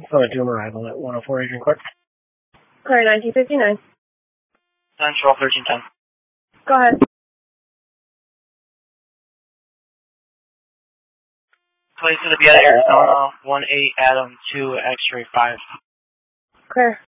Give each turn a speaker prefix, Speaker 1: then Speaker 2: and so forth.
Speaker 1: Phone 2 arrival at 104 Adrian Court.
Speaker 2: Clear 1959.
Speaker 3: Central 1310.
Speaker 2: Go ahead.
Speaker 3: Place to the Arizona 18 Adam 2 X-ray 5.
Speaker 2: Clear.